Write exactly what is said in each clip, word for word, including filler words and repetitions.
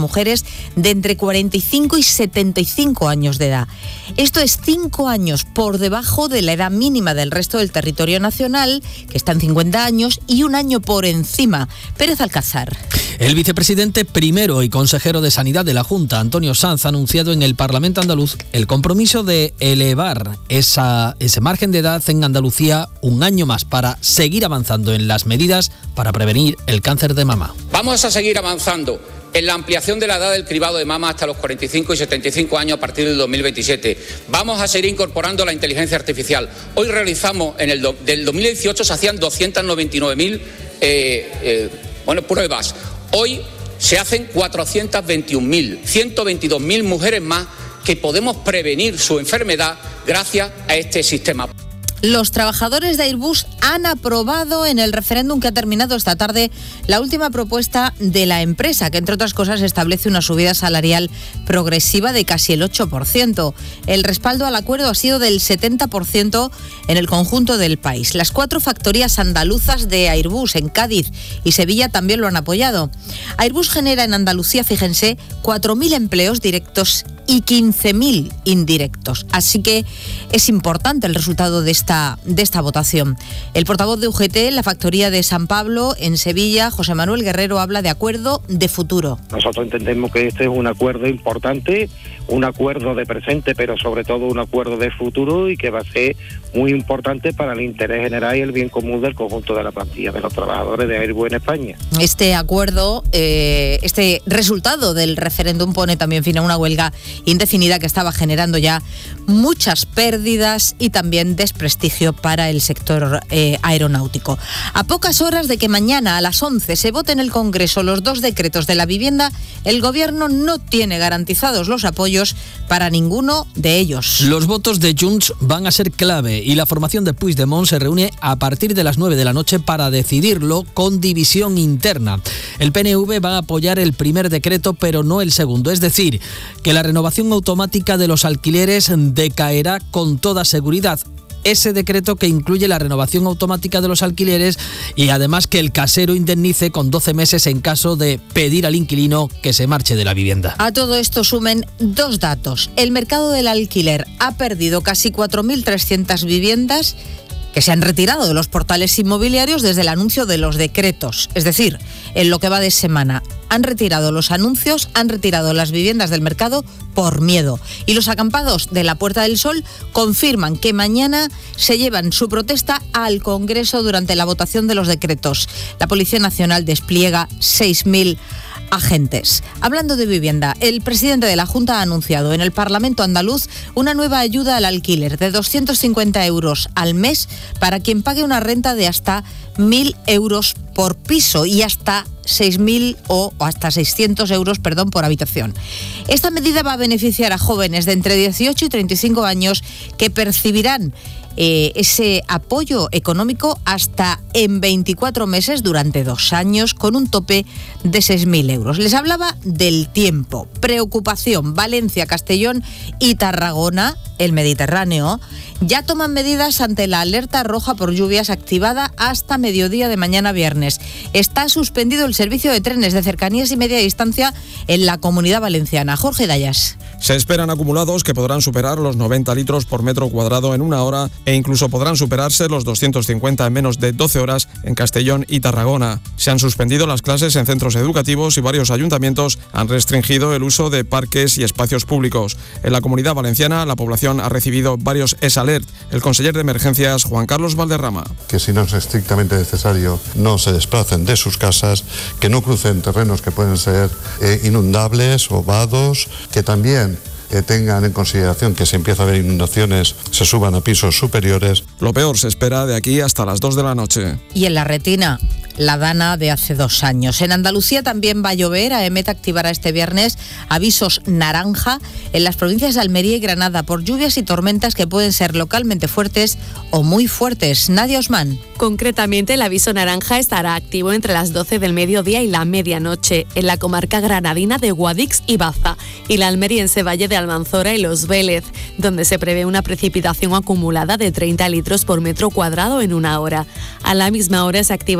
mujeres de entre cuarenta y cinco y setenta y cinco años de edad. Esto es cinco años por debajo de la edad mínima del resto del territorio nacional, que está en cincuenta años, y un año por encima. Pérez Alcázar. El vicepresidente primero y consejero de Sanidad de la Junta, Antonio Sanz, ha anunciado en el Parlamento andaluz el compromiso de elevar esa, ese margen de edad en Andalucía un año más para seguir avanzando en las medidas para prevenir el cáncer de mama. Vamos a seguir avanzando en la ampliación de la edad del cribado de mama hasta los cuarenta y cinco y setenta y cinco años a partir del dos mil veintisiete. Vamos a seguir incorporando la inteligencia artificial. Hoy realizamos, en el do, del dos mil dieciocho se hacían doscientas noventa y nueve mil eh, eh, bueno, pruebas. Hoy se hacen cuatrocientas veintiún mil, ciento veintidós mil mujeres más que podemos prevenir su enfermedad gracias a este sistema. Los trabajadores de Airbus han aprobado en el referéndum que ha terminado esta tarde la última propuesta de la empresa, que entre otras cosas establece una subida salarial progresiva de casi el ocho por ciento. El respaldo al acuerdo ha sido del setenta por ciento en el conjunto del país. Las cuatro factorías andaluzas de Airbus en Cádiz y Sevilla también lo han apoyado. Airbus genera en Andalucía, fíjense, cuatro mil empleos directos y quince mil indirectos. Así que es importante el resultado de esta, de esta votación. El portavoz de U G T en la factoría de San Pablo, en Sevilla, José Manuel Guerrero, habla de acuerdo de futuro. Nosotros entendemos que este es un acuerdo importante, un acuerdo de presente, pero sobre todo un acuerdo de futuro y que va a ser muy importante para el interés general y el bien común del conjunto de la plantilla de los trabajadores de Airbus en España. Este acuerdo, eh, este resultado del referéndum pone también fin a una huelga indefinida que estaba generando ya muchas pérdidas y también desprestigio para el sector eh, aeronáutico. A pocas horas de que mañana a las once se vote en el Congreso los dos decretos de la vivienda, el Gobierno no tiene garantizados los apoyos para ninguno de ellos. Los votos de Junts van a ser clave y la formación de Puigdemont se reúne a partir de las nueve de la noche para decidirlo con división interna. El P N V va a apoyar el primer decreto, pero no el segundo, es decir, que la renovación automática de los alquileres decaerá con toda seguridad. Ese decreto que incluye la renovación automática de los alquileres y además que el casero indemnice con doce meses en caso de pedir al inquilino que se marche de la vivienda. A todo esto sumen dos datos. El mercado del alquiler ha perdido casi cuatro mil trescientas viviendas que se han retirado de los portales inmobiliarios desde el anuncio de los decretos. Es decir, en lo que va de semana, han retirado los anuncios, han retirado las viviendas del mercado por miedo. Y los acampados de la Puerta del Sol confirman que mañana se llevan su protesta al Congreso durante la votación de los decretos. La Policía Nacional despliega seis mil agentes. Hablando de vivienda, el presidente de la Junta ha anunciado en el Parlamento andaluz una nueva ayuda al alquiler de doscientos cincuenta euros al mes para quien pague una renta de hasta mil euros por piso y hasta seis mil o hasta seiscientos euros, perdón, por habitación. Esta medida va a beneficiar a jóvenes de entre dieciocho y treinta y cinco años que percibirán Eh, ese apoyo económico hasta en veinticuatro meses durante dos años con un tope de seis mil euros. Les hablaba del tiempo. Preocupación. Valencia, Castellón y Tarragona, el Mediterráneo, ya toman medidas ante la alerta roja por lluvias activada hasta mediodía de mañana viernes. Está suspendido el servicio de trenes de cercanías y media distancia en la Comunidad Valenciana. Jorge Dayas. Se esperan acumulados que podrán superar los noventa litros por metro cuadrado en una hora e incluso podrán superarse los doscientos cincuenta en menos de doce horas en Castellón y Tarragona. Se han suspendido las clases en centros educativos y varios ayuntamientos han restringido el uso de parques y espacios públicos. En la Comunidad Valenciana, la población ha recibido varios S-Alert. El conseller de Emergencias, Juan Carlos Valderrama. Que si no es estrictamente necesario, no se desplacen de sus casas, que no crucen terrenos que pueden ser eh, inundables o vados, que también que tengan en consideración que si empieza a haber inundaciones se suban a pisos superiores. Lo peor se espera de aquí hasta las dos de la noche. Y en la retina, la dana de hace dos años. En Andalucía también va a llover. AEMET activará este viernes avisos naranja en las provincias de Almería y Granada por lluvias y tormentas que pueden ser localmente fuertes o muy fuertes. Nadia Osman. Concretamente, el aviso naranja estará activo entre las doce del mediodía y la medianoche en la comarca granadina de Guadix y Baza y la almeriense Valle de Almanzora y Los Vélez, donde se prevé una precipitación acumulada de treinta litros por metro cuadrado en una hora. A la misma hora se activará el aviso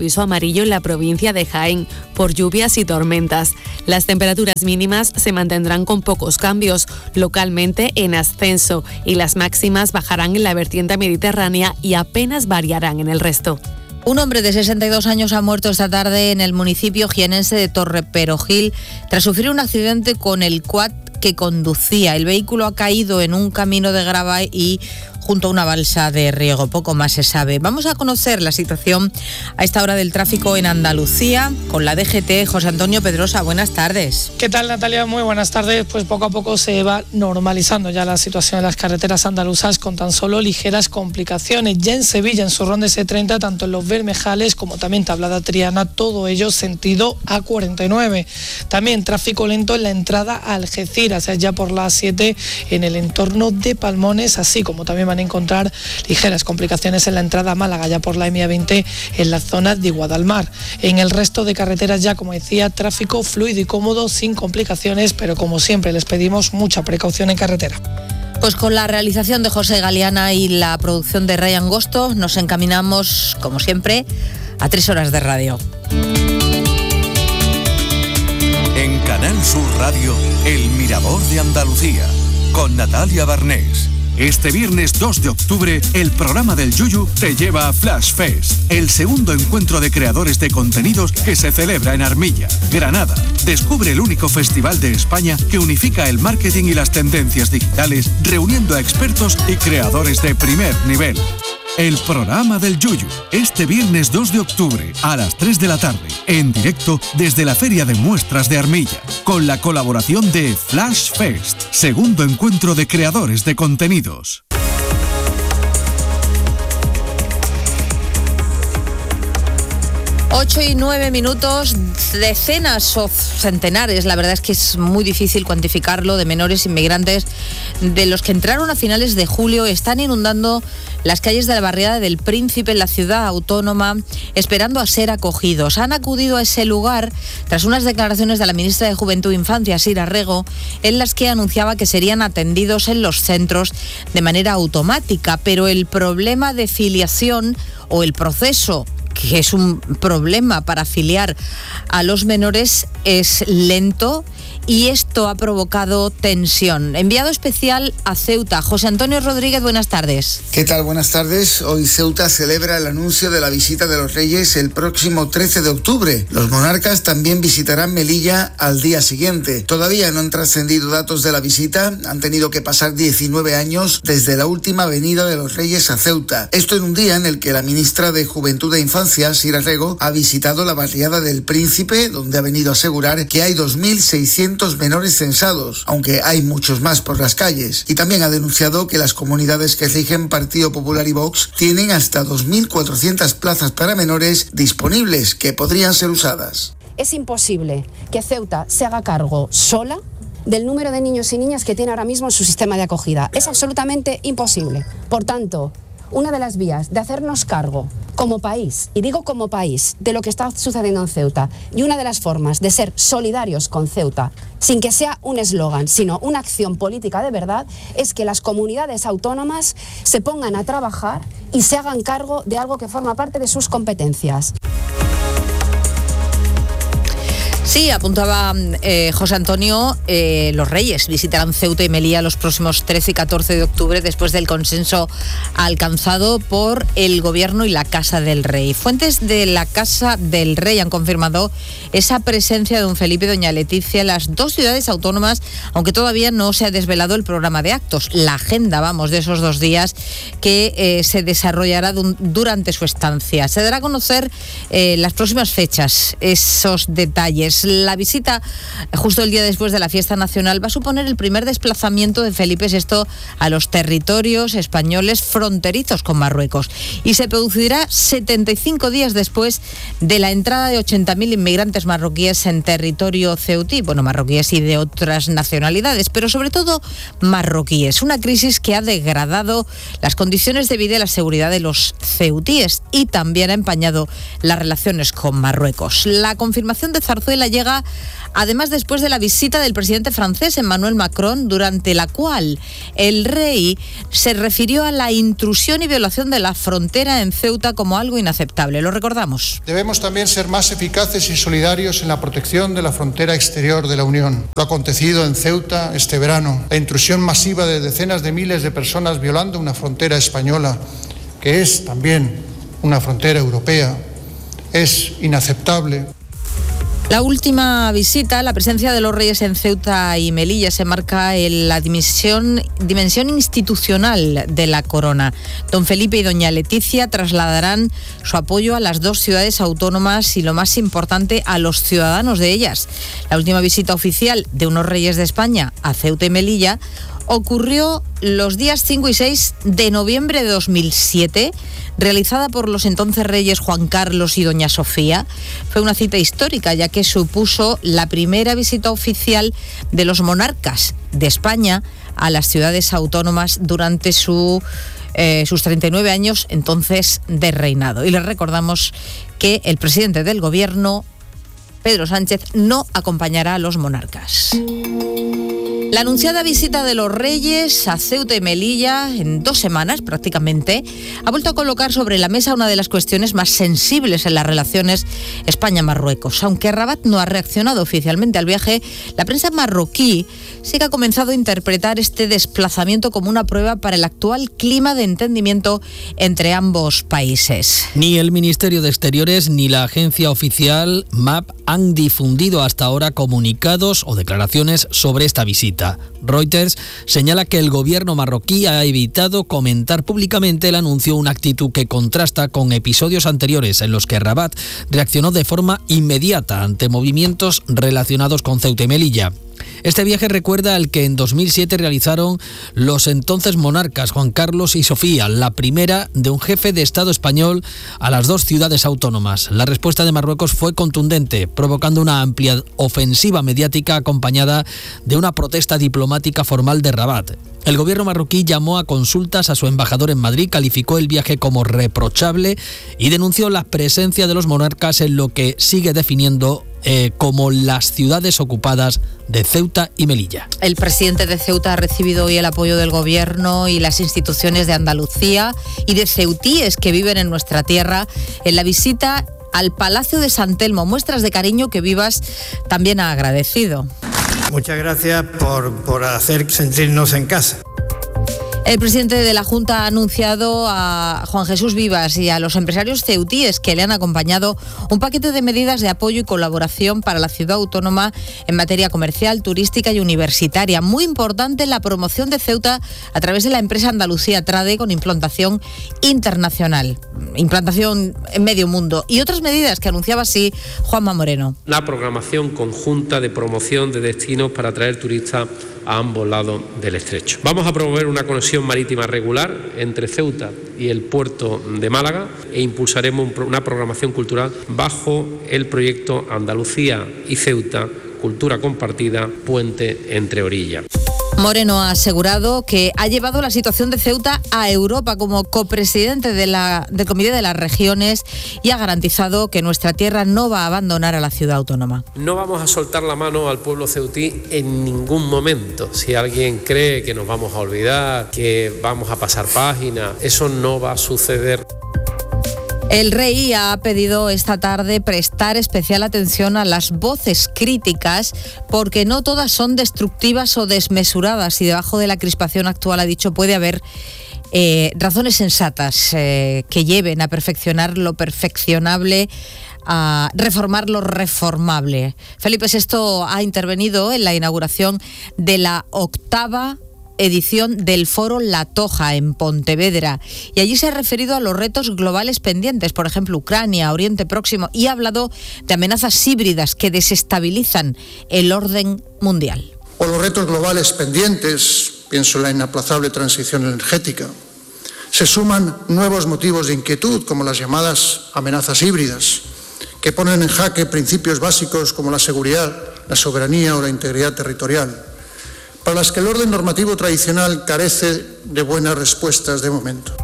aviso amarillo en la provincia de Jaén por lluvias y tormentas. Las temperaturas mínimas se mantendrán con pocos cambios, localmente en ascenso, y las máximas bajarán en la vertiente mediterránea y apenas variarán en el resto. Un hombre de sesenta y dos años ha muerto esta tarde en el municipio jienense de Torreperojil tras sufrir un accidente con el quad que conducía. El vehículo ha caído en un camino de grava y junto a una balsa de riego. Poco más se sabe. Vamos a conocer la situación a esta hora del tráfico en Andalucía con la D G T. José Antonio Pedrosa, buenas tardes. ¿Qué tal, Natalia? Muy buenas tardes. Pues poco a poco se va normalizando ya la situación en las carreteras andaluzas con tan solo ligeras complicaciones. Ya en Sevilla, en su ronda ese treinta, tanto en los Bermejales como también Tablada Triana, todo ello sentido A cuarenta y nueve. También tráfico lento en la entrada a Algeciras, ya por la A siete en el entorno de Palmones, así como también van a encontrar ligeras complicaciones en la entrada a Málaga, ya por la M veinte en la zona de Guadalmar. En el resto de carreteras ya, como decía, tráfico fluido y cómodo, sin complicaciones, pero como siempre les pedimos mucha precaución en carretera. Pues con la realización de José Galeana y la producción de Ray Angosto nos encaminamos, como siempre, a tres horas de radio. En Canal Sur Radio, El Mirador de Andalucía, con Natalia Barnés. Este viernes dos de octubre, el programa del Yuyu te lleva a Flash Fest, el segundo encuentro de creadores de contenidos que se celebra en Armilla, Granada. Descubre el único festival de España que unifica el marketing y las tendencias digitales, reuniendo a expertos y creadores de primer nivel. El programa del Yuyu, este viernes dos de octubre a las tres de la tarde, en directo desde la Feria de Muestras de Armilla, con la colaboración de Flash Fest, segundo encuentro de creadores de contenidos. Ocho y nueve minutos, decenas o centenares, la verdad es que es muy difícil cuantificarlo, de menores inmigrantes de los que entraron a finales de julio están inundando las calles de la barriada del Príncipe en la ciudad autónoma, esperando a ser acogidos. Han acudido a ese lugar tras unas declaraciones de la ministra de Juventud e Infancia, Sira Rego, en las que anunciaba que serían atendidos en los centros de manera automática, pero el problema de filiación o el proceso, que es un problema para afiliar a los menores, es lento y esto ha provocado tensión. Enviado especial a Ceuta, José Antonio Rodríguez, buenas tardes. ¿Qué tal? Buenas tardes. Hoy Ceuta celebra el anuncio de la visita de los Reyes el próximo trece de octubre. Los monarcas también visitarán Melilla al día siguiente. Todavía no han trascendido datos de la visita. Han tenido que pasar diecinueve años desde la última venida de los Reyes a Ceuta. Esto en un día en el que la ministra de Juventud e Infancia, Sira Rego, ha visitado la barriada del Príncipe, donde ha venido a asegurar que hay dos mil seiscientos menores censados, aunque hay muchos más por las calles. Y también ha denunciado que las comunidades que rigen Partido Popular y Vox tienen hasta dos mil cuatrocientas plazas para menores disponibles que podrían ser usadas. Es imposible que Ceuta se haga cargo sola del número de niños y niñas que tiene ahora mismo en su sistema de acogida. Es absolutamente imposible. Por tanto, una de las vías de hacernos cargo como país, y digo como país, de lo que está sucediendo en Ceuta, y una de las formas de ser solidarios con Ceuta, sin que sea un eslogan, sino una acción política de verdad, es que las comunidades autónomas se pongan a trabajar y se hagan cargo de algo que forma parte de sus competencias. Sí, apuntaba eh, José Antonio, eh, los Reyes visitarán Ceuta y Melilla los próximos trece y catorce de octubre después del consenso alcanzado por el Gobierno y la Casa del Rey. Fuentes de la Casa del Rey han confirmado esa presencia de don Felipe y doña Leticia en las dos ciudades autónomas, aunque todavía no se ha desvelado el programa de actos, la agenda, vamos, de esos dos días que eh, se desarrollará du- durante su estancia. Se dará a conocer eh, las próximas fechas, esos detalles. La visita, justo el día después de la fiesta nacional, va a suponer el primer desplazamiento de Felipe sexto a los territorios españoles fronterizos con Marruecos y se producirá setenta y cinco días después de la entrada de ochenta mil inmigrantes marroquíes en territorio ceutí, bueno, marroquíes y de otras nacionalidades, pero sobre todo marroquíes. Una crisis que ha degradado las condiciones de vida y la seguridad de los ceutíes y también ha empañado las relaciones con Marruecos. La confirmación de Zarzuela llega además después de la visita del presidente francés Emmanuel Macron, durante la cual el rey se refirió a la intrusión y violación de la frontera en Ceuta como algo inaceptable. Lo recordamos. Debemos también ser más eficaces y solidarios en la protección de la frontera exterior de la Unión. Lo acontecido en Ceuta este verano, la intrusión masiva de decenas de miles de personas violando una frontera española, que es también una frontera europea, es inaceptable. La última visita, la presencia de los reyes en Ceuta y Melilla, se marca en la dimensión, dimensión institucional de la corona. Don Felipe y doña Leticia trasladarán su apoyo a las dos ciudades autónomas y, lo más importante, a los ciudadanos de ellas. La última visita oficial de unos reyes de España a Ceuta y Melilla ocurrió los días cinco y seis de noviembre de dos mil siete, realizada por los entonces reyes Juan Carlos y doña Sofía. Fue una cita histórica, ya que supuso la primera visita oficial de los monarcas de España a las ciudades autónomas durante su, eh, sus treinta y nueve años entonces de reinado. Y les recordamos que el presidente del gobierno, Pedro Sánchez, no acompañará a los monarcas. La anunciada visita de los reyes a Ceuta y Melilla, en dos semanas prácticamente, ha vuelto a colocar sobre la mesa una de las cuestiones más sensibles en las relaciones España-Marruecos. Aunque Rabat no ha reaccionado oficialmente al viaje, la prensa marroquí sí que ha comenzado a interpretar este desplazamiento como una prueba para el actual clima de entendimiento entre ambos países. Ni el Ministerio de Exteriores ni la agencia oficial M A P han difundido hasta ahora comunicados o declaraciones sobre esta visita. Reuters señala que el gobierno marroquí ha evitado comentar públicamente el anuncio, una actitud que contrasta con episodios anteriores en los que Rabat reaccionó de forma inmediata ante movimientos relacionados con Ceuta y Melilla. Este viaje recuerda al que en dos mil siete realizaron los entonces monarcas Juan Carlos y Sofía, la primera de un jefe de Estado español a las dos ciudades autónomas. La respuesta de Marruecos fue contundente, provocando una amplia ofensiva mediática acompañada de una protesta diplomática formal de Rabat. El gobierno marroquí llamó a consultas a su embajador en Madrid, calificó el viaje como reprochable y denunció la presencia de los monarcas en lo que sigue definiendo Eh, como las ciudades ocupadas de Ceuta y Melilla. El presidente de Ceuta ha recibido hoy el apoyo del gobierno y las instituciones de Andalucía y de ceutíes que viven en nuestra tierra en la visita al Palacio de San Telmo. Muestras de cariño que Vivas también ha agradecido. Muchas gracias por, por hacer sentirnos en casa. El presidente de la Junta ha anunciado a Juan Jesús Vivas y a los empresarios ceutíes que le han acompañado un paquete de medidas de apoyo y colaboración para la ciudad autónoma en materia comercial, turística y universitaria. Muy importante la promoción de Ceuta a través de la empresa Andalucía Trade, con implantación internacional, implantación en medio mundo, y otras medidas que anunciaba así Juanma Moreno. La programación conjunta de promoción de destinos para atraer turistas a ambos lados del estrecho. Vamos a promover una conexión marítima regular entre Ceuta y el puerto de Málaga e impulsaremos una programación cultural bajo el proyecto Andalucía y Ceuta, Cultura Compartida, Puente entre Orillas. Moreno ha asegurado que ha llevado la situación de Ceuta a Europa como copresidente de la, del Comité de las Regiones y ha garantizado que nuestra tierra no va a abandonar a la ciudad autónoma. No vamos a soltar la mano al pueblo ceutí en ningún momento. Si alguien cree que nos vamos a olvidar, que vamos a pasar página, eso no va a suceder. El rey ha pedido esta tarde prestar especial atención a las voces críticas porque no todas son destructivas o desmesuradas y debajo de la crispación actual, ha dicho, puede haber eh, razones sensatas eh, que lleven a perfeccionar lo perfeccionable, a reformar lo reformable. Felipe sexto ha intervenido en la inauguración de la octava edición del Foro La Toja en Pontevedra y allí se ha referido a los retos globales pendientes, por ejemplo Ucrania, Oriente Próximo, y ha hablado de amenazas híbridas que desestabilizan el orden mundial. O los retos globales pendientes, pienso en la inaplazable transición energética. Se suman nuevos motivos de inquietud, como las llamadas amenazas híbridas, que ponen en jaque principios básicos como la seguridad, la soberanía o la integridad territorial, para las que el orden normativo tradicional carece de buenas respuestas de momento.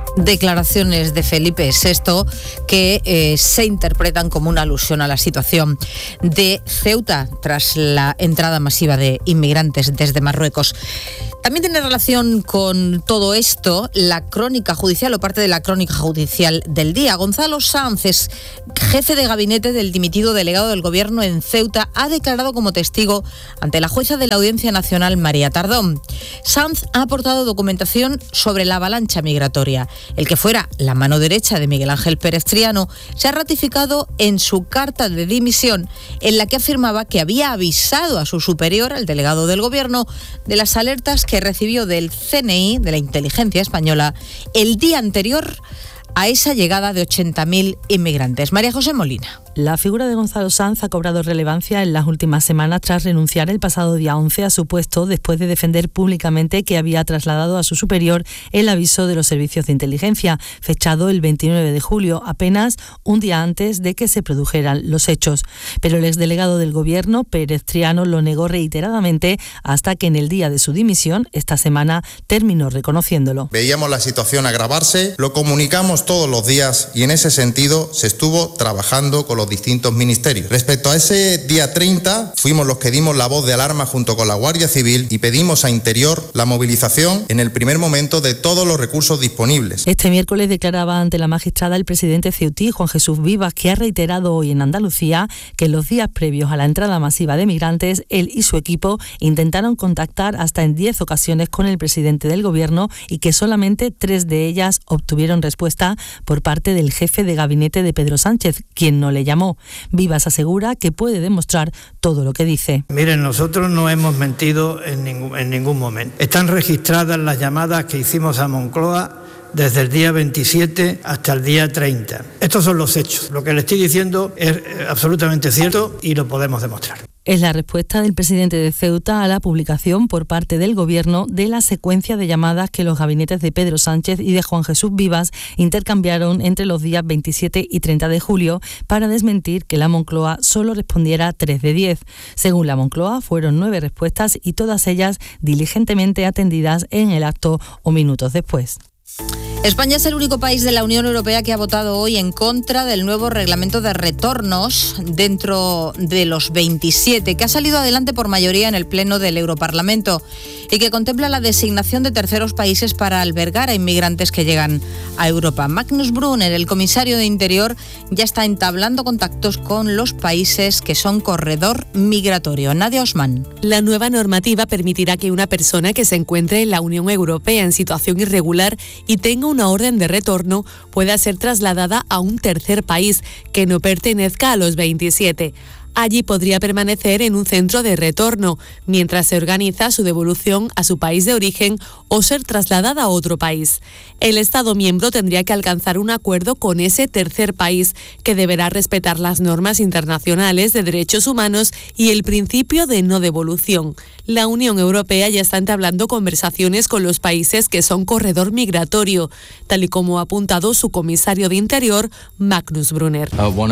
Declaraciones de Felipe sexto que eh, se interpretan como una alusión a la situación de Ceuta tras la entrada masiva de inmigrantes desde Marruecos. También tiene relación con todo esto la crónica judicial o parte de la crónica judicial del día. Gonzalo Sanz, es jefe de gabinete del dimitido delegado del Gobierno en Ceuta, ha declarado como testigo ante la jueza de la Audiencia Nacional, María Tardón. Sanz ha aportado documentación sobre la avalancha migratoria. El que fuera la mano derecha de Miguel Ángel Pérez Triano se ha ratificado en su carta de dimisión, en la que afirmaba que había avisado a su superior, al delegado del Gobierno, de las alertas que recibió del C N I, de la Inteligencia Española, el día anterior a esa llegada de ochenta mil inmigrantes. María José Molina. La figura de Gonzalo Sanz ha cobrado relevancia en las últimas semanas tras renunciar el pasado día once a su puesto después de defender públicamente que había trasladado a su superior el aviso de los servicios de inteligencia, fechado el veintinueve de julio, apenas un día antes de que se produjeran los hechos. Pero el exdelegado del Gobierno, Pérez Triano, lo negó reiteradamente hasta que en el día de su dimisión, esta semana, terminó reconociéndolo. Veíamos la situación agravarse, lo comunicamos todos los días y en ese sentido se estuvo trabajando con los distintos ministerios. Respecto a ese día treinta, fuimos los que dimos la voz de alarma junto con la Guardia Civil y pedimos a Interior la movilización en el primer momento de todos los recursos disponibles. Este miércoles declaraba ante la magistrada el presidente ceutí, Juan Jesús Vivas, que ha reiterado hoy en Andalucía que en los días previos a la entrada masiva de migrantes, él y su equipo intentaron contactar hasta en diez ocasiones con el presidente del Gobierno y que solamente tres de ellas obtuvieron respuesta por parte del jefe de gabinete de Pedro Sánchez, quien no le llamó. Vivas asegura que puede demostrar todo lo que dice. Miren, nosotros no hemos mentido en ningún, en ningún momento. Están registradas las llamadas que hicimos a Moncloa desde el día veintisiete hasta el día treinta. Estos son los hechos. Lo que le estoy diciendo es absolutamente cierto y lo podemos demostrar. Es la respuesta del presidente de Ceuta a la publicación por parte del Gobierno de la secuencia de llamadas que los gabinetes de Pedro Sánchez y de Juan Jesús Vivas intercambiaron entre los días veintisiete y treinta de julio para desmentir que la Moncloa solo respondiera tres de diez. Según la Moncloa, fueron nueve respuestas y todas ellas diligentemente atendidas en el acto o minutos después. España es el único país de la Unión Europea que ha votado hoy en contra del nuevo reglamento de retornos dentro de los veintisiete, que ha salido adelante por mayoría en el Pleno del Europarlamento y que contempla la designación de terceros países para albergar a inmigrantes que llegan a Europa. Magnus Brunner, el comisario de Interior, ya está entablando contactos con los países que son corredor migratorio. Nadia Osman. La nueva normativa permitirá que una persona que se encuentre en la Unión Europea en situación irregular y tenga una orden de retorno pueda ser trasladada a un tercer país que no pertenezca a los veintisiete. Allí podría permanecer en un centro de retorno mientras se organiza su devolución a su país de origen o ser trasladada a otro país. El Estado miembro tendría que alcanzar un acuerdo con ese tercer país, que deberá respetar las normas internacionales de derechos humanos y el principio de no devolución. La Unión Europea ya está entablando conversaciones con los países que son corredor migratorio, tal y como ha apuntado su comisario de Interior, Magnus Brunner.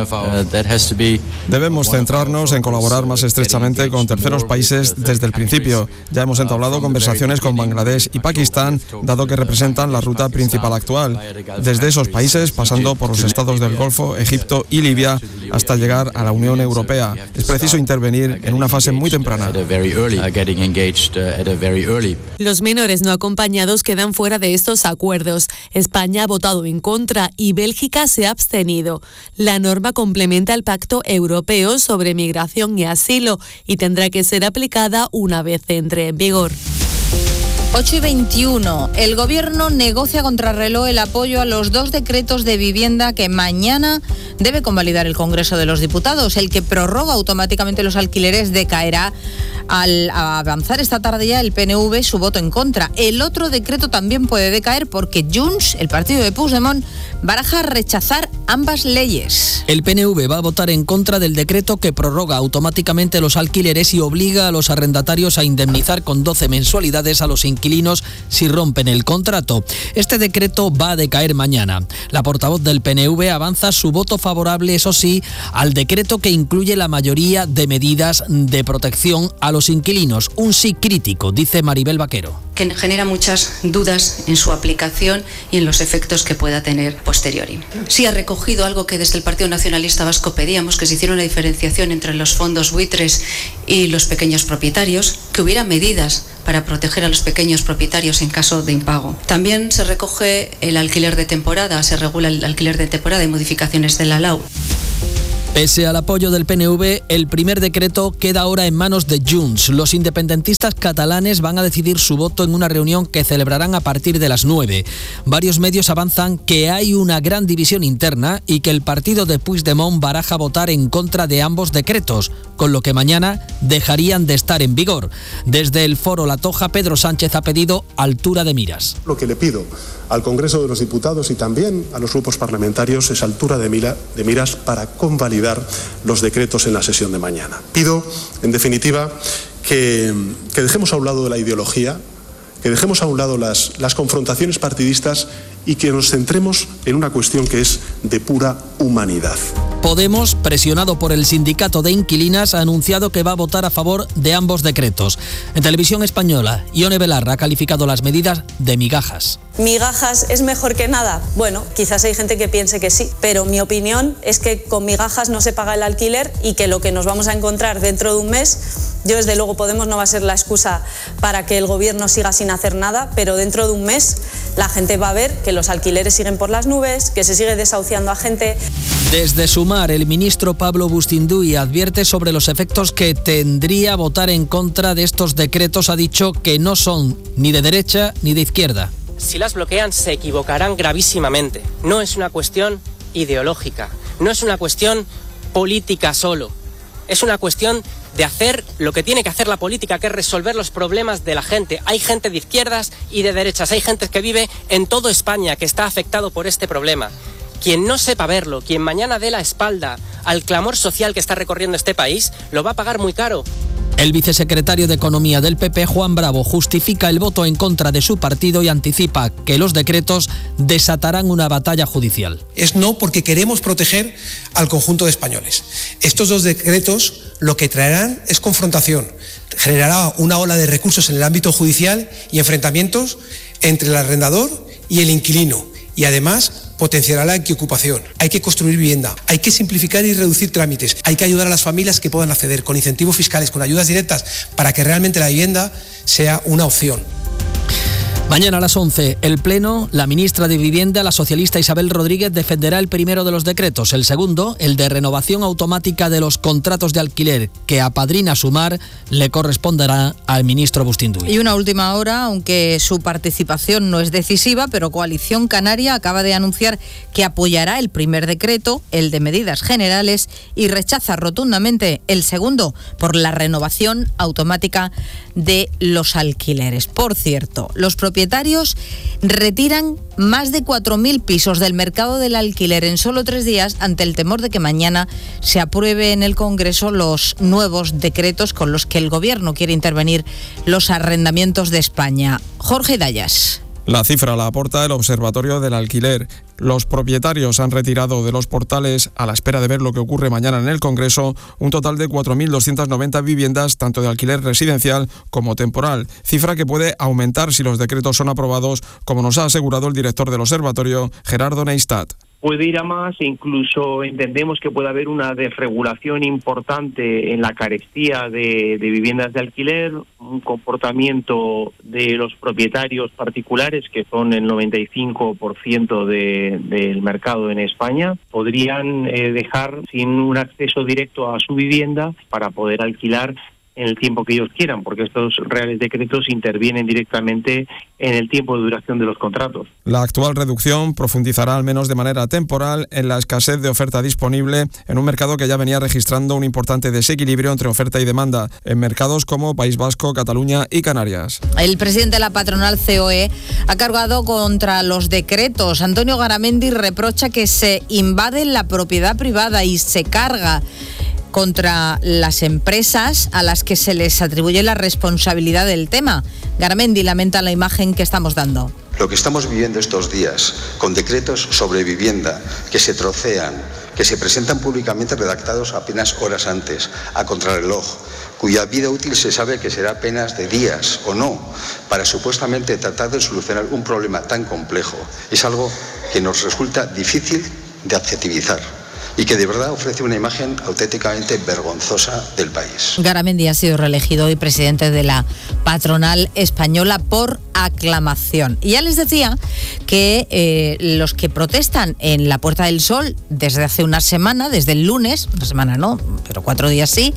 Debemos centrarnos en colaborar más estrechamente con terceros países desde el principio. Ya hemos entablado conversaciones con Bangladesh y Pakistán, dado que representan la ruta principal actual. Desde esos países, pasando por los estados del Golfo, Egipto y Libia, hasta llegar a la Unión Europea. Es preciso intervenir en una fase muy temprana. Los menores no acompañados quedan fuera de estos acuerdos. España ha votado en contra y Bélgica se ha abstenido. La norma complementa el Pacto Europeo sobre Migración y Asilo y tendrá que ser aplicada una vez entre en vigor. ocho y veintiuno. El Gobierno negocia contrarreloj el apoyo a los dos decretos de vivienda que mañana debe convalidar el Congreso de los Diputados. El que prorroga automáticamente los alquileres decaerá al avanzar esta tarde ya el P N V su voto en contra. El otro decreto también puede decaer porque Junts, el partido de Puigdemont, baraja rechazar ambas leyes. El P N V va a votar en contra del decreto que prorroga automáticamente los alquileres y obliga a los arrendatarios a indemnizar con doce mensualidades a los inquilinos si rompen el contrato. Este decreto va a decaer mañana. La portavoz del P N V avanza su voto favorable, eso sí, al decreto que incluye la mayoría de medidas de protección a los los inquilinos. Un sí crítico, dice Maribel Vaquero. Que genera muchas dudas en su aplicación y en los efectos que pueda tener posteriori. Sí ha recogido algo que desde el Partido Nacionalista Vasco pedíamos, que se hiciera una diferenciación entre los fondos buitres y los pequeños propietarios, que hubiera medidas para proteger a los pequeños propietarios en caso de impago. También se recoge el alquiler de temporada, se regula el alquiler de temporada y modificaciones de la L A U. Pese al apoyo del P N V, el primer decreto queda ahora en manos de Junts. Los independentistas catalanes van a decidir su voto en una reunión que celebrarán a partir de las nueve. Varios medios avanzan que hay una gran división interna y que el partido de Puigdemont baraja votar en contra de ambos decretos, con lo que mañana dejarían de estar en vigor. Desde el Foro La Toja, Pedro Sánchez ha pedido altura de miras. Lo que le pido al Congreso de los Diputados y también a los grupos parlamentarios es altura de, mira, de miras para convalidar los decretos en la sesión de mañana. Pido, en definitiva, que, que dejemos a un lado de la ideología, que dejemos a un lado las, las confrontaciones partidistas y que nos centremos en una cuestión que es de pura humanidad. Podemos, presionado por el sindicato de inquilinas, ha anunciado que va a votar a favor de ambos decretos. En Televisión Española, Ione Belarra ha calificado las medidas de migajas. ¿Migajas es mejor que nada? Bueno, quizás hay gente que piense que sí, pero mi opinión es que con migajas no se paga el alquiler y que lo que nos vamos a encontrar dentro de un mes, yo desde luego Podemos no va a ser la excusa para que el gobierno siga sin hacer nada, pero dentro de un mes la gente va a ver que los alquileres siguen por las nubes, que se sigue desahuciando a gente. Desde Sumar, el ministro Pablo Bustinduy advierte sobre los efectos que tendría votar en contra de estos decretos. Ha dicho que no son ni de derecha ni de izquierda. Si las bloquean, se equivocarán gravísimamente. No es una cuestión ideológica, no es una cuestión política solo. Es una cuestión de hacer lo que tiene que hacer la política, que es resolver los problemas de la gente. Hay gente de izquierdas y de derechas, hay gente que vive en toda España que está afectado por este problema. Quien no sepa verlo, quien mañana dé la espalda al clamor social que está recorriendo este país, lo va a pagar muy caro. El vicesecretario de Economía del P P, Juan Bravo, justifica el voto en contra de su partido y anticipa que los decretos desatarán una batalla judicial. Es no porque queremos proteger al conjunto de españoles. Estos dos decretos lo que traerán es confrontación, generará una ola de recursos en el ámbito judicial y enfrentamientos entre el arrendador y el inquilino. Y además potenciará la ocupación. Hay que construir vivienda, hay que simplificar y reducir trámites, hay que ayudar a las familias que puedan acceder con incentivos fiscales, con ayudas directas, para que realmente la vivienda sea una opción. Mañana a las once, el Pleno, la ministra de Vivienda, la socialista Isabel Rodríguez, defenderá el primero de los decretos. El segundo, el de renovación automática de los contratos de alquiler, que apadrina Sumar, le corresponderá al ministro Bustinduy. Y una última hora, aunque su participación no es decisiva, pero Coalición Canaria acaba de anunciar que apoyará el primer decreto, el de medidas generales, y rechaza rotundamente el segundo, por la renovación automática de los alquileres. Por cierto, los propietarios propietarios retiran más de cuatro mil pisos del mercado del alquiler en solo tres días ante el temor de que mañana se apruebe en el Congreso los nuevos decretos con los que el Gobierno quiere intervenir los arrendamientos de España. Jorge Dayas. La cifra la aporta el Observatorio del Alquiler. Los propietarios han retirado de los portales, a la espera de ver lo que ocurre mañana en el Congreso, un total de cuatro mil doscientas noventa viviendas, tanto de alquiler residencial como temporal, cifra que puede aumentar si los decretos son aprobados, como nos ha asegurado el director del Observatorio, Gerardo Neistat. Puede ir a más e incluso entendemos que puede haber una desregulación importante en la carestía de, de viviendas de alquiler, un comportamiento de los propietarios particulares, que son el noventa y cinco por ciento de, del mercado en España, podrían eh, dejar sin un acceso directo a su vivienda para poder alquilar en el tiempo que ellos quieran, porque estos reales decretos intervienen directamente en el tiempo de duración de los contratos. La actual reducción profundizará, al menos de manera temporal, en la escasez de oferta disponible en un mercado que ya venía registrando un importante desequilibrio entre oferta y demanda en mercados como País Vasco, Cataluña y Canarias. El presidente de la patronal C O E ha cargado contra los decretos. Antonio Garamendi reprocha que se invade la propiedad privada y se carga contra las empresas a las que se les atribuye la responsabilidad del tema. Garamendi lamenta la imagen que estamos dando. Lo que estamos viviendo estos días, con decretos sobre vivienda que se trocean, que se presentan públicamente redactados apenas horas antes, a contrarreloj, cuya vida útil se sabe que será apenas de días o no, para supuestamente tratar de solucionar un problema tan complejo, es algo que nos resulta difícil de adjetivizar y que de verdad ofrece una imagen auténticamente vergonzosa del país. Garamendi ha sido reelegido hoy presidente de la patronal española por aclamación. Y ya les decía que eh, los que protestan en la Puerta del Sol desde hace una semana, desde el lunes, una semana no, pero cuatro días sí,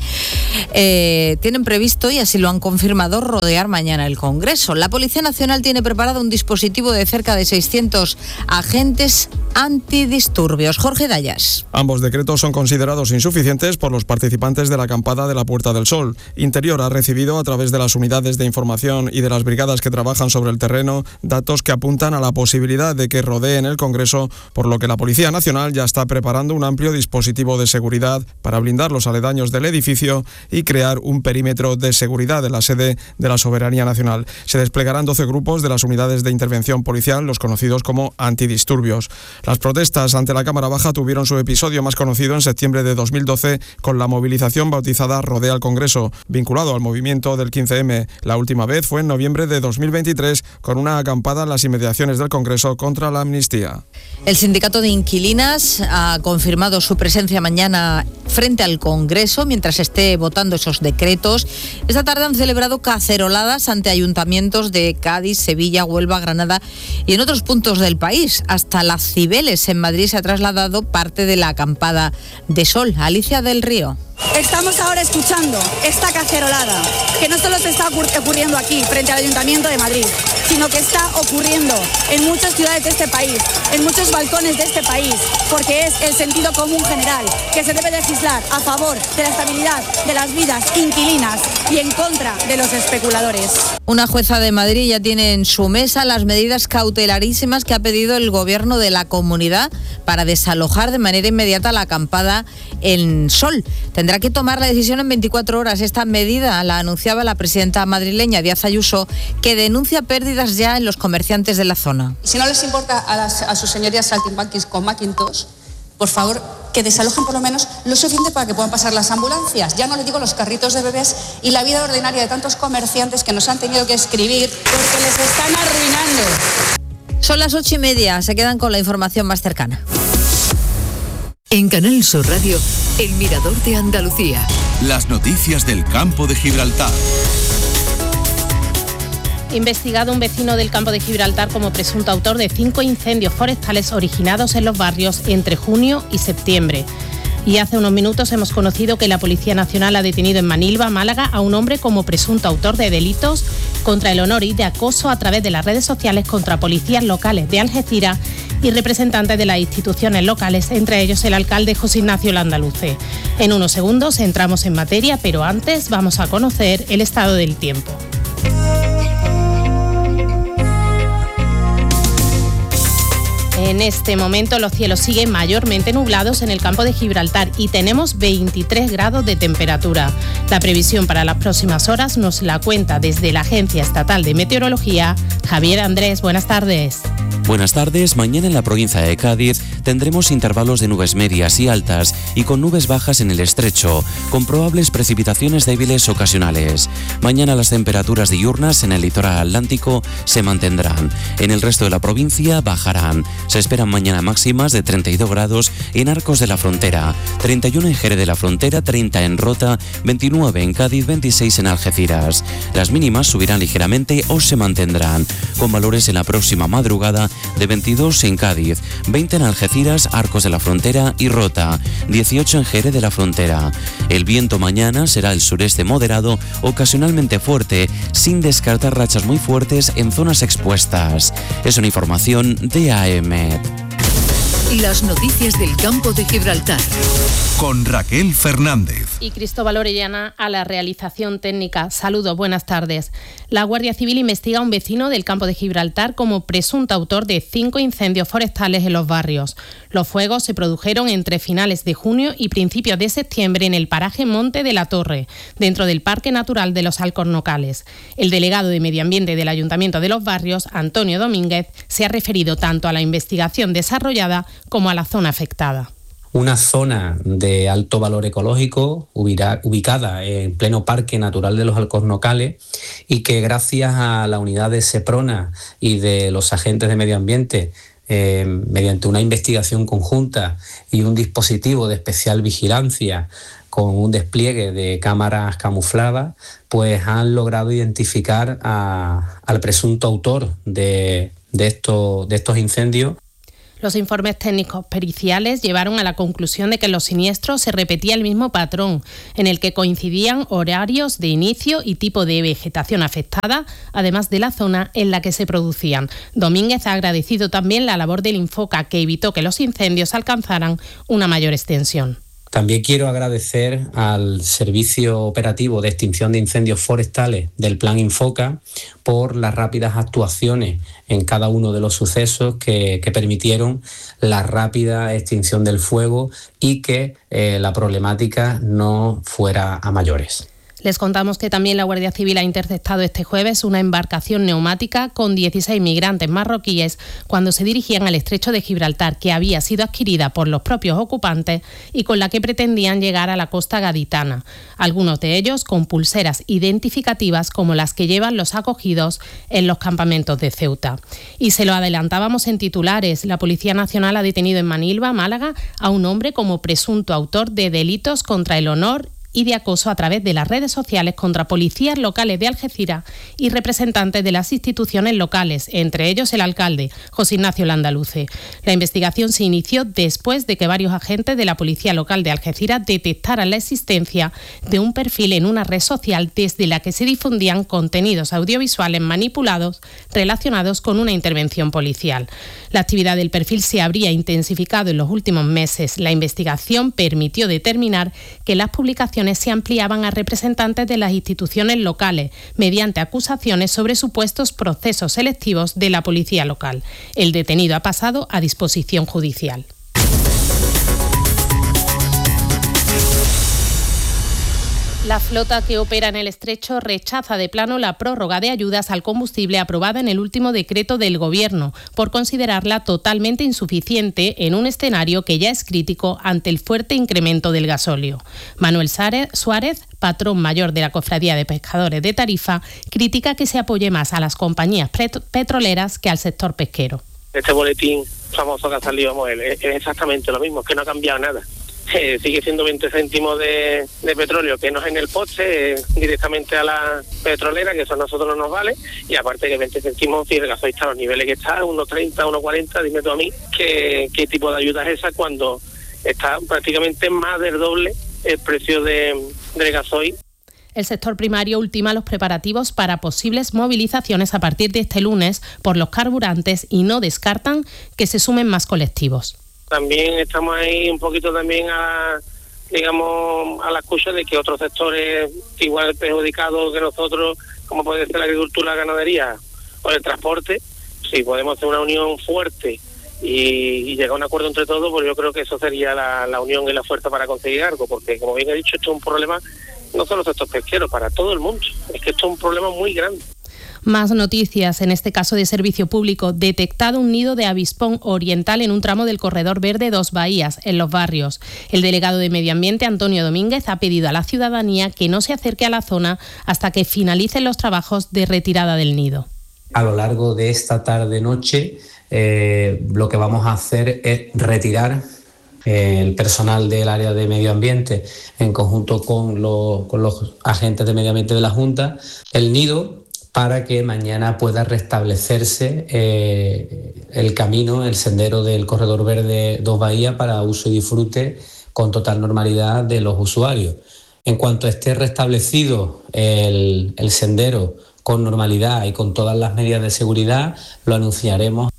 eh, tienen previsto, y así lo han confirmado, rodear mañana el Congreso. La Policía Nacional tiene preparado un dispositivo de cerca de seiscientos agentes antidisturbios. Jorge Dayas. Ambos decretos son considerados insuficientes por los participantes de la acampada de la Puerta del Sol. Interior ha recibido, a través de las unidades de información y de las brigadas que trabajan sobre el terreno, datos que apuntan a la posibilidad de que rodeen el Congreso, por lo que la Policía Nacional ya está preparando un amplio dispositivo de seguridad para blindar los aledaños del edificio y crear un perímetro de seguridad en la sede de la Soberanía Nacional. Se desplegarán doce grupos de las unidades de intervención policial, los conocidos como antidisturbios. Las protestas ante la Cámara Baja tuvieron su episodio más conocido en septiembre de dos mil doce con la movilización bautizada Rodea al Congreso, vinculado al movimiento del quince eme. La última vez fue en noviembre de dos mil veintitrés con una acampada en las inmediaciones del Congreso contra la amnistía. El sindicato de inquilinas ha confirmado su presencia mañana frente al Congreso mientras esté votando esos decretos. Esta tarde han celebrado caceroladas ante ayuntamientos de Cádiz, Sevilla, Huelva, Granada y en otros puntos del país. Hasta las Cibeles en Madrid se ha trasladado parte de la acampada de Sol. Alicia del Río. Estamos ahora escuchando esta cacerolada, que no solo se está ocurriendo aquí, frente al Ayuntamiento de Madrid, sino que está ocurriendo en muchas ciudades de este país, en muchos balcones de este país, porque es el sentido común general, que se debe legislar a favor de la estabilidad de las vidas inquilinas y en contra de los especuladores. Una jueza de Madrid ya tiene en su mesa las medidas cautelarísimas que ha pedido el gobierno de la comunidad para desalojar de manera inmediata la acampada en Sol. Tendrá que tomar la decisión en veinticuatro horas. Esta medida la anunciaba la presidenta madrileña Díaz Ayuso, que denuncia pérdidas ya en los comerciantes de la zona. Si no les importa a, las, a sus señorías saltimbanquis con Macintosh, por favor, que desalojen por lo menos lo suficiente para que puedan pasar las ambulancias. Ya no les digo los carritos de bebés y la vida ordinaria de tantos comerciantes que nos han tenido que escribir porque les están arruinando. Son las ocho y media. Se quedan con la información más cercana. En Canal Sur Radio, El Mirador de Andalucía. Las noticias del campo de Gibraltar. Investigado un vecino del campo de Gibraltar como presunto autor de cinco incendios forestales originados en los barrios entre junio y septiembre. Y hace unos minutos hemos conocido que la Policía Nacional ha detenido en Manilva, Málaga, a un hombre como presunto autor de delitos contra el honor y de acoso a través de las redes sociales contra policías locales de Algeciras y representantes de las instituciones locales, entre ellos el alcalde José Ignacio Landaluce. En unos segundos entramos en materia, pero antes vamos a conocer el estado del tiempo. En este momento los cielos siguen mayormente nublados en el campo de Gibraltar y tenemos veintitrés grados de temperatura. La previsión para las próximas horas nos la cuenta desde la Agencia Estatal de Meteorología, Javier Andrés. Buenas tardes. Buenas tardes. Mañana en la provincia de Cádiz tendremos intervalos de nubes medias y altas y con nubes bajas en el estrecho, con probables precipitaciones débiles ocasionales. Mañana las temperaturas diurnas en el litoral atlántico se mantendrán. En el resto de la provincia bajarán. Se esperan mañana máximas de treinta y dos grados en Arcos de la Frontera, treinta y uno en Jerez de la Frontera, treinta en Rota, veintinueve en Cádiz, veintiséis en Algeciras. Las mínimas subirán ligeramente o se mantendrán, con valores en la próxima madrugada de veintidós en Cádiz, veinte en Algeciras, Arcos de la Frontera y Rota, dieciocho en Jerez de la Frontera. El viento mañana será el sureste moderado, ocasionalmente fuerte, sin descartar rachas muy fuertes en zonas expuestas. Es una información de A E M E D. Las noticias del campo de Gibraltar. Con Raquel Fernández. Y Cristóbal Orellana a la realización técnica. Saludos, buenas tardes. La Guardia Civil investiga a un vecino del campo de Gibraltar como presunto autor de cinco incendios forestales en los barrios. Los fuegos se produjeron entre finales de junio y principios de septiembre en el paraje Monte de la Torre, dentro del Parque Natural de los Alcornocales. El delegado de Medio Ambiente del Ayuntamiento de los Barrios, Antonio Domínguez, se ha referido tanto a la investigación desarrollada como a la zona afectada. una zona de alto valor ecológico ubicada en pleno Parque Natural de los Alcornocales y que gracias a la unidad de SEPRONA y de los agentes de medio ambiente, eh, mediante una investigación conjunta y un dispositivo de especial vigilancia con un despliegue de cámaras camufladas, pues han logrado identificar a, al presunto autor de, de, esto, de estos incendios. Los informes técnicos periciales llevaron a la conclusión de que en los siniestros se repetía el mismo patrón, en el que coincidían horarios de inicio y tipo de vegetación afectada, además de la zona en la que se producían. Domínguez ha agradecido también la labor del Infoca, que evitó que los incendios alcanzaran una mayor extensión. También quiero agradecer al Servicio Operativo de Extinción de Incendios Forestales del Plan Infoca por las rápidas actuaciones en cada uno de los sucesos que, que permitieron la rápida extinción del fuego y que eh, la problemática no fuera a mayores. Les contamos que también la Guardia Civil ha interceptado este jueves una embarcación neumática con dieciséis migrantes marroquíes cuando se dirigían al estrecho de Gibraltar, que había sido adquirida por los propios ocupantes y con la que pretendían llegar a la costa gaditana. Algunos de ellos con pulseras identificativas como las que llevan los acogidos en los campamentos de Ceuta. Y se lo adelantábamos en titulares. La Policía Nacional ha detenido en Manilva, Málaga, a un hombre como presunto autor de delitos contra el honor y de acoso a través de las redes sociales contra policías locales de Algeciras y representantes de las instituciones locales, entre ellos el alcalde, José Ignacio Landaluce. La investigación se inició después de que varios agentes de la policía local de Algeciras detectaran la existencia de un perfil en una red social desde la que se difundían contenidos audiovisuales manipulados relacionados con una intervención policial. La actividad del perfil se habría intensificado en los últimos meses. La investigación permitió determinar que las publicaciones se ampliaban a representantes de las instituciones locales mediante acusaciones sobre supuestos procesos selectivos de la policía local. El detenido ha pasado a disposición judicial. La flota que opera en el estrecho rechaza de plano la prórroga de ayudas al combustible aprobada en el último decreto del Gobierno, por considerarla totalmente insuficiente en un escenario que ya es crítico ante el fuerte incremento del gasóleo. Manuel Suárez, patrón mayor de la Cofradía de Pescadores de Tarifa, critica que se apoye más a las compañías petroleras que al sector pesquero. Este boletín famoso que ha salido es exactamente lo mismo, es que no ha cambiado nada. Eh, sigue siendo veinte céntimos de, de petróleo que no es en el poste, eh, directamente a la petrolera, que eso a nosotros no nos vale, y aparte que veinte céntimos, si el gasoil está a los niveles que está, uno treinta, uno cuarenta, dime tú a mí, ¿qué, qué tipo de ayuda es esa cuando está prácticamente más del doble el precio de, del gasoil? El sector primario ultima los preparativos para posibles movilizaciones a partir de este lunes por los carburantes y no descartan que se sumen más colectivos. También estamos ahí un poquito también a, digamos, a la escucha de que otros sectores igual perjudicados que nosotros, como puede ser la agricultura, la ganadería o el transporte, si podemos hacer una unión fuerte y, y llegar a un acuerdo entre todos, pues yo creo que eso sería la, la unión y la fuerza para conseguir algo, porque como bien he dicho, esto es un problema no solo sector pesquero, para todo el mundo, es que esto es un problema muy grande. Más noticias, en este caso de servicio público, detectado un nido de avispón oriental en un tramo del corredor verde Dos Bahías, en Los Barrios. El delegado de Medio Ambiente, Antonio Domínguez, ha pedido a la ciudadanía que no se acerque a la zona hasta que finalicen los trabajos de retirada del nido. A lo largo de esta tarde-noche, eh, lo que vamos a hacer es retirar eh, el personal del área de Medio Ambiente, en conjunto con, lo, con los agentes de Medio Ambiente de la Junta, el nido, para que mañana pueda restablecerse eh, el camino, el sendero del Corredor Verde Dos Bahías para uso y disfrute con total normalidad de los usuarios. En cuanto esté restablecido el, el sendero con normalidad y con todas las medidas de seguridad, lo anunciaremos.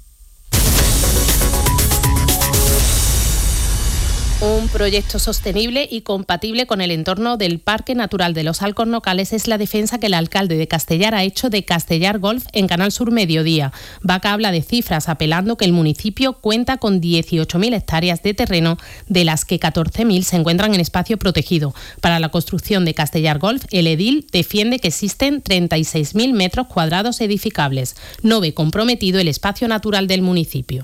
Un proyecto sostenible y compatible con el entorno del Parque Natural de los Alcornocales es la defensa que el alcalde de Castellar ha hecho de Castellar Golf en Canal Sur Mediodía. Vaca habla de cifras, apelando que el municipio cuenta con dieciocho mil hectáreas de terreno, de las que catorce mil se encuentran en espacio protegido. Para la construcción de Castellar Golf, el edil defiende que existen treinta y seis mil metros cuadrados edificables. No ve comprometido el espacio natural del municipio.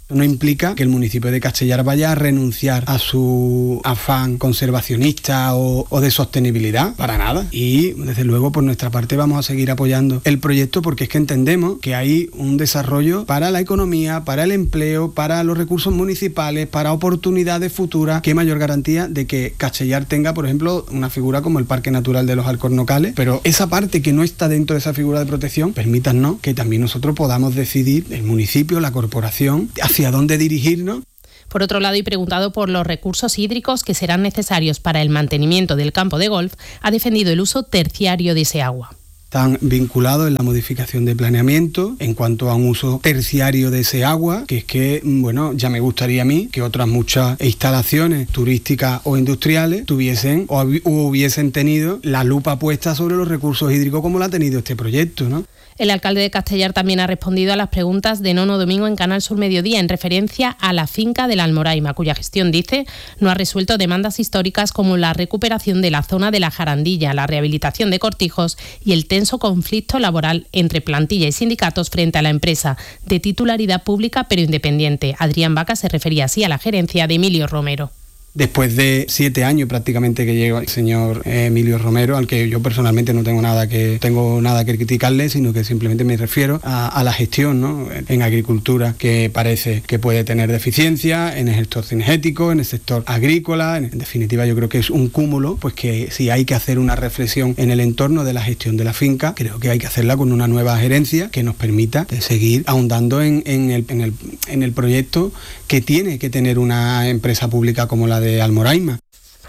No implica que el municipio de Castellar vaya a renunciar a su afán conservacionista o, o de sostenibilidad, para nada. Y desde luego por nuestra parte vamos a seguir apoyando el proyecto porque es que entendemos que hay un desarrollo para la economía, para el empleo, para los recursos municipales, para oportunidades futuras. Qué mayor garantía de que Castellar tenga, por ejemplo, una figura como el Parque Natural de los Alcornocales, pero esa parte que no está dentro de esa figura de protección, permítanos que también nosotros podamos decidir, el municipio, la corporación, hacia dónde dirigirnos. Por otro lado, y preguntado por los recursos hídricos que serán necesarios para el mantenimiento del campo de golf, ha defendido el uso terciario de ese agua. Están vinculados en la modificación de planeamiento en cuanto a un uso terciario de ese agua, que es que, bueno, ya me gustaría a mí que otras muchas instalaciones turísticas o industriales tuviesen o hubiesen tenido la lupa puesta sobre los recursos hídricos como la ha tenido este proyecto, ¿no? El alcalde de Castellar también ha respondido a las preguntas de Nono Domingo en Canal Sur Mediodía en referencia a la finca de la Almoraima, cuya gestión, dice, no ha resuelto demandas históricas como la recuperación de la zona de la Jarandilla, la rehabilitación de cortijos y el tenso conflicto laboral entre plantilla y sindicatos frente a la empresa, de titularidad pública pero independiente. Adrián Vaca se refería así a la gerencia de Emilio Romero. Después de siete años prácticamente que llega el señor Emilio Romero, al que yo personalmente no tengo nada que tengo nada que criticarle, sino que simplemente me refiero a, a la gestión, ¿no?, en agricultura, que parece que puede tener deficiencia en el sector cinegético, en el sector agrícola. En definitiva, yo creo que es un cúmulo, pues que si hay que hacer una reflexión en el entorno de la gestión de la finca, creo que hay que hacerla con una nueva gerencia que nos permita seguir ahondando en, en, el, en, el, en el proyecto que tiene que tener una empresa pública como la de de Almoraima.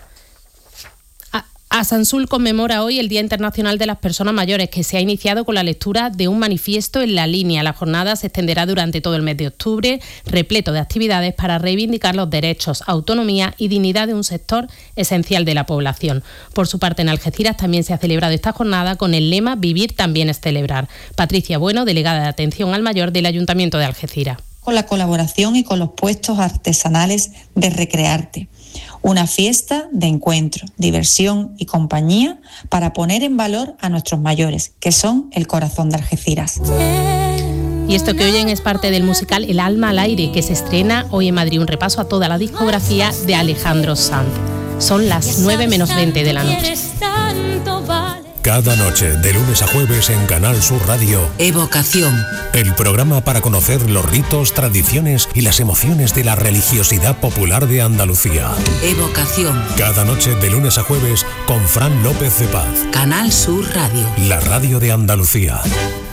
Asansul conmemora hoy el Día Internacional de las Personas Mayores, que se ha iniciado con la lectura de un manifiesto en la línea. La jornada se extenderá durante todo el mes de octubre, repleto de actividades para reivindicar los derechos, autonomía y dignidad de un sector esencial de la población. Por su parte, en Algeciras también se ha celebrado esta jornada con el lema Vivir también es celebrar. Patricia Bueno, delegada de Atención al Mayor del Ayuntamiento de Algeciras. Con la colaboración y con los puestos artesanales de Recrearte. Una fiesta de encuentro, diversión y compañía para poner en valor a nuestros mayores, que son el corazón de Algeciras. Y esto que oyen es parte del musical El alma al aire, que se estrena hoy en Madrid. Un repaso a toda la discografía de Alejandro Sanz. Son las nueve menos veinte de la noche. Cada noche, de lunes a jueves en Canal Sur Radio, Evocación. El programa para conocer los ritos, tradiciones y las emociones de la religiosidad popular de Andalucía. Evocación. Cada noche, de lunes a jueves, con Fran López de Paz. Canal Sur Radio. La radio de Andalucía.